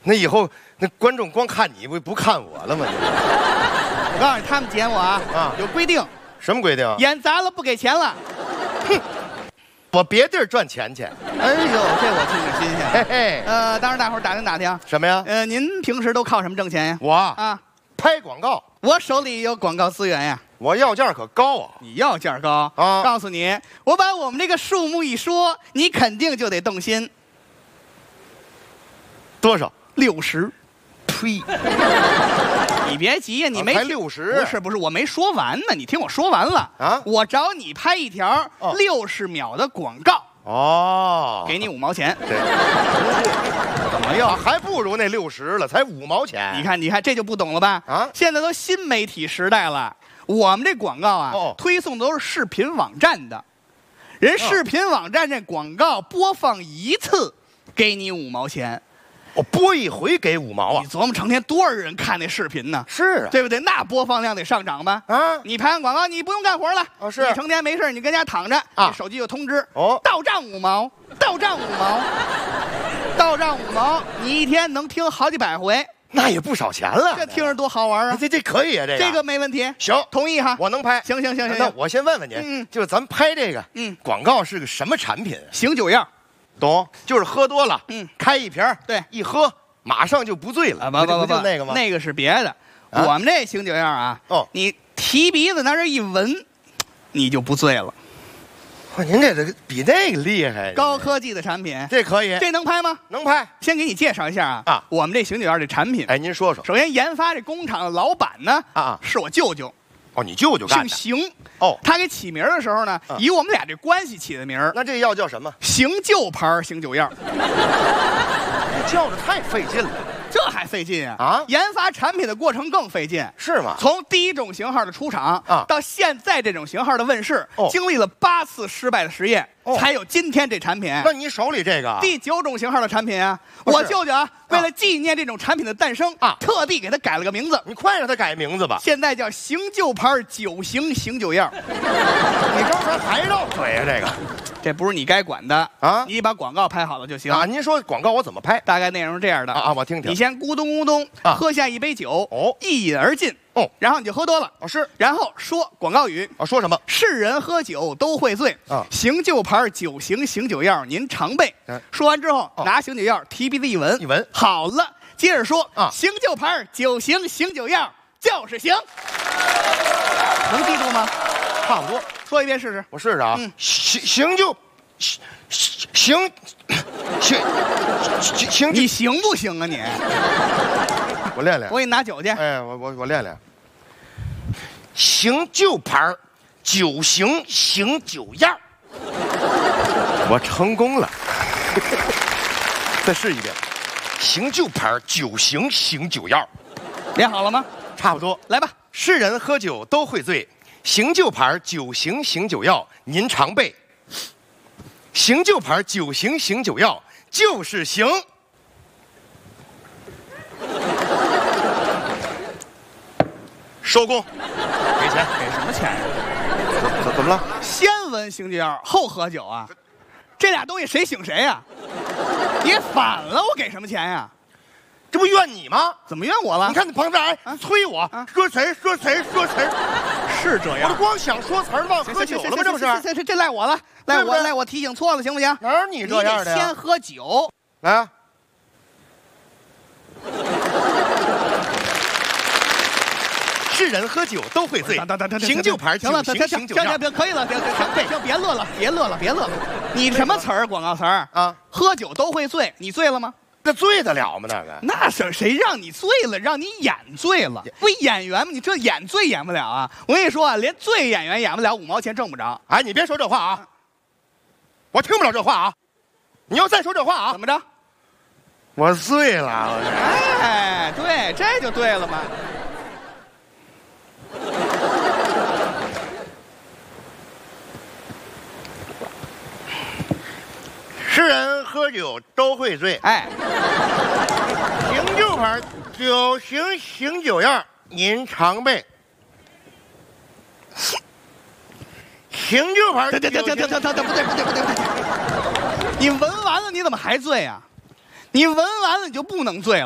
那以后那观众光看你不看我了吗？ 我告诉你，他们剪我啊，有规定。 什么规定？ 演砸了不给钱了。 哼，我别地儿赚钱去。 哎呦，这我听着新鲜。 嘿嘿。 当然大伙儿打听什么呀？ 您平时都靠什么挣钱呀？ 我啊，拍广告。 我手里有广告资源呀。 我要价可高啊！ 你要价高啊！告诉你，我把我们这个数目一说，你肯定就得动心。 多少 ？60。 呸！ 你别急呀，你没才60？ 不是，我没说完呢。你听我说完了啊！我找你拍一条60秒的广告哦， 给你5毛钱。 对， 怎么样？ 还不如那60了，才5毛钱。 你看，这就不懂了吧？啊！现在都新媒体时代了，我们这广告啊，推送都是视频网站的，人视频网站这广告播放一次，给你5毛钱。 我播一回给5毛啊！ 你琢磨成天多少人看那视频呢？ 是啊， 对不对？那播放量得上涨吧？啊！你拍完广告，你不用干活了。哦，是。你成天没事，你跟家躺着啊，手机有通知哦，到账5毛，到账5毛，到账5毛，你一天能听好几百回， 那也不少钱了。 这听着多好玩啊！ 这可以啊， 这个没问题。 行， 同意哈， 我能拍。 行。 那我先问问您，就是咱们拍这个广告是个什么产品？ 醒酒药。 懂，就是喝多了，开一瓶， 对， 一喝马上就不醉了。 不， 就那个吗？ 那个是别的。我们这醒酒药啊，你提鼻子拿这一闻，你就不醉了。 哇，您这比那个厉害。 高科技的产品， 这可以。 这能拍吗？ 能拍。 先给你介绍一下啊，我们这醒酒药这产品。 哎，您说说。 首先研发这工厂的老板呢，是我舅舅。 哦，你舅舅干的。 姓邢。 哦， 他给起名的时候呢，以我们俩这关系起的名。 那这药叫什么？ 邢旧牌醒酒药。 叫着太费劲了。 这还费劲啊！研发产品的过程更费劲， 是吗？ 从第1种型号的出厂到现在这种型号的问世，经历了8次失败的实验，才有今天这产品。 那你手里这个第9种型号的产品啊，我舅舅为了纪念这种产品的诞生特地给它改了个名字。 你快让他改名字吧！ 现在叫醒酒牌9型醒酒药。 你刚才还绕嘴啊？ 这不是你该管的啊！你把广告拍好了就行啊。您说广告我怎么拍？ 大概内容是这样的啊，我听听。 你先咕咚咕咚喝下一杯酒，一饮而尽，然后你就喝多了。 是。 然后说广告语说什么？ 是人喝酒都会醉醒酒牌9型醒酒药您常备。说完之后，拿醒酒药提鼻子一闻，好了，接着说醒酒牌9型醒酒药就是行。能记住吗？ 差不多。 说一遍试试。 我试试啊。行， 你行不行啊你？ 我练练。 我给你拿酒去。 哎，我练练。醒酒牌9型醒酒药，我成功了。再试一遍。醒酒牌9型醒酒药， 练好了吗？ 差不多。 来吧。 是人喝酒都会醉。醒酒牌9型醒酒药您常备。醒酒牌9型醒酒药就是行。收工。给钱。 给什么钱呀？ 怎么了？ 先闻醒酒药后喝酒啊？这俩东西谁醒谁呀？你反了，我给什么钱呀？ 这不怨你吗？ 怎么怨我了？ 你看你旁边催我，说谁， 是这样。 我光想说词儿忘喝酒了吗？这不是？ 这赖我了，赖我提醒错了，行不行？ 哪有你这样的呀？ 先喝酒。 来啊！是人喝酒都会醉。醒酒牌9型醒酒药。 行，可以了，行，别乐了。你什么词儿？广告词儿啊？喝酒都会醉，你醉了吗？ 那醉得了吗？那个？ 那是谁让你醉了？让你演醉了？不演员吗？你这演醉演不了啊！我跟你说啊，连醉演员演不了，5毛钱挣不着。 哎，你别说这话啊！我听不了这话啊！你要再说这话啊！ 怎么着？ 我醉了。 哎，对，这就对了嘛。 是人喝酒都会醉。 哎， 醒酒牌9型醒酒药您常备。醒酒牌。 停！不对！你闻完了你怎么还醉啊？你闻完了你就不能醉了。